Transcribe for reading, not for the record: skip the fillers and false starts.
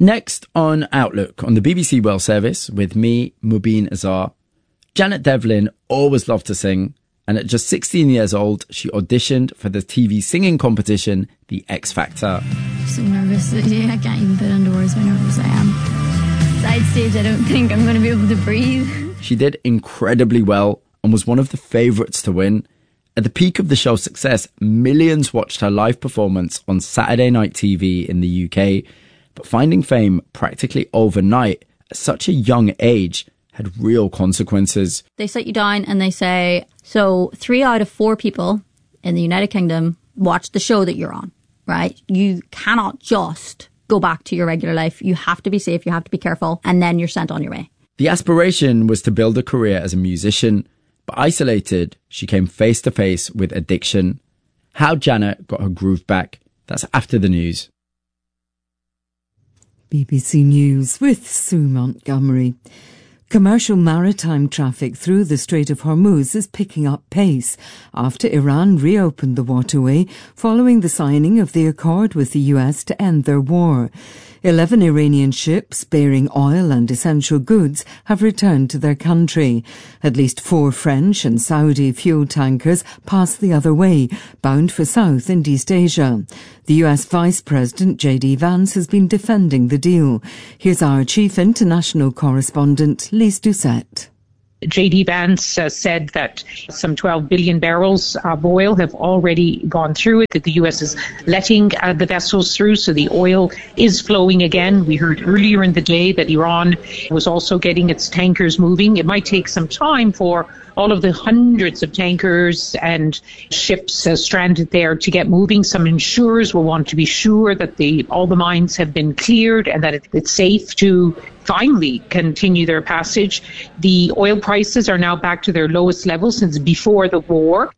Next on Outlook on the BBC World Service with me, Mubin Azar. Janet Devlin always loved to sing, and at just 16 years old, she auditioned for the TV singing competition, The X Factor. So nervous. I can't even put into words how nervous I am. Side stage, I don't think I'm going to be able to breathe. She did incredibly well and was one of the favourites to win. At the peak of the show's success, millions watched her live performance on Saturday night TV in the UK. But finding fame practically overnight at such a young age had real consequences. They sit you down and they say, so 3 out of 4 people in the United Kingdom watch the show that you're on, right? You cannot just go back to your regular life. You have to be safe, you have to be careful, and then you're sent on your way. The aspiration was to build a career as a musician, but isolated, she came face to face with addiction. How Janet got her groove back, that's after the news. BBC News with Sue Montgomery. Commercial maritime traffic through the Strait of Hormuz is picking up pace after Iran reopened the waterway following the signing of the accord with the US to end their war. 11 Iranian ships bearing oil and essential goods have returned to their country. At least 4 French and Saudi fuel tankers passed the other way, bound for South and East Asia. The US Vice President J.D. Vance has been defending the deal. Here's our chief international correspondent, Lise Doucette. J.D. Vance said that some 12 billion barrels of oil have already gone through it, that the U.S. is letting the vessels through, so the oil is flowing again. We heard earlier in the day that Iran was also getting its tankers moving. It might take some time for all of the hundreds of tankers and ships stranded there to get moving. Some insurers will want to be sure that all the mines have been cleared and that it's safe to finally continue their passage. The oil prices are now back to their lowest level since before the war.